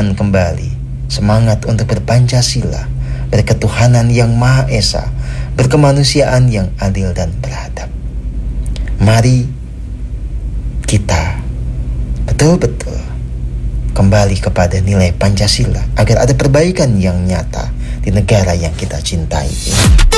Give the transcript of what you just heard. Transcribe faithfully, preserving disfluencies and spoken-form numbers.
menghidupkan kembali semangat untuk berpancasila, berketuhanan yang Maha Esa, berkemanusiaan yang adil dan beradab. Mari kita betul-betul kembali kepada nilai Pancasila agar ada perbaikan yang nyata di negara yang kita cintai ini.